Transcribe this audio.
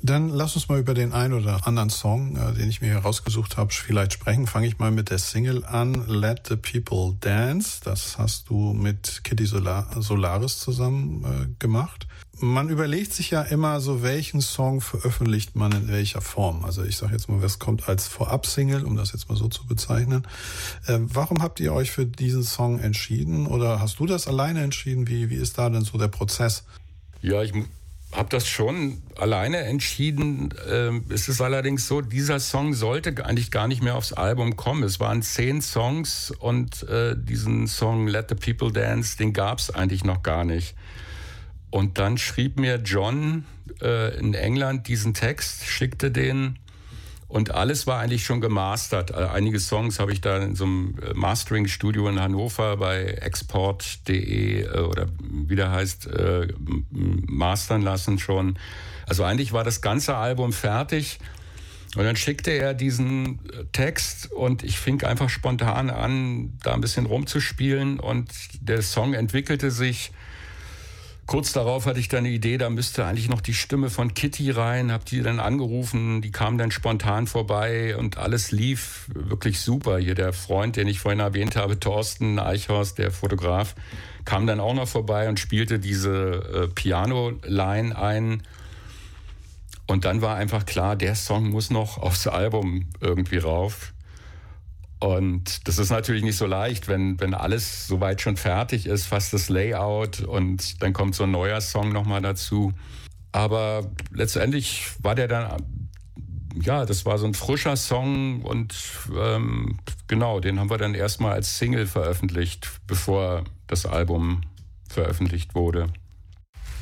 Dann lass uns mal über den einen oder anderen Song, den ich mir hier rausgesucht habe, vielleicht sprechen. Fange ich mal mit der Single an, Let the People Dance. Das hast du mit Kitty Solaris zusammen gemacht. Man überlegt sich ja immer so, welchen Song veröffentlicht man in welcher Form. Also ich sage jetzt mal, was kommt als Vorab-Single, um das jetzt mal so zu bezeichnen. Warum habt ihr euch für diesen Song entschieden? Oder hast du das alleine entschieden? Wie ist da denn so der Prozess? Ja, ich habe das schon alleine entschieden. Es ist allerdings so, dieser Song sollte eigentlich gar nicht mehr aufs Album kommen. Es waren 10 Songs und diesen Song Let the People Dance, den gab es eigentlich noch gar nicht. Und dann schrieb mir John in England diesen Text, schickte den und alles war eigentlich schon gemastert. Einige Songs habe ich da in so einem Mastering-Studio in Hannover bei export.de oder wie der heißt, mastern lassen schon. Also eigentlich war das ganze Album fertig und dann schickte er diesen Text und ich fing einfach spontan an, da ein bisschen rumzuspielen und der Song entwickelte sich. Kurz darauf hatte ich dann eine Idee, da müsste eigentlich noch die Stimme von Kitty rein, habe die dann angerufen, die kam dann spontan vorbei und alles lief wirklich super. Hier der Freund, den ich vorhin erwähnt habe, Thorsten Eichhorst, der Fotograf, kam dann auch noch vorbei und spielte diese Piano-Line ein. Und dann war einfach klar, der Song muss noch aufs Album irgendwie rauf. Und das ist natürlich nicht so leicht, wenn alles soweit schon fertig ist, fast das Layout und dann kommt so ein neuer Song nochmal dazu. Aber letztendlich war der dann, ja, das war so ein frischer Song und genau, den haben wir dann erstmal als Single veröffentlicht, bevor das Album veröffentlicht wurde.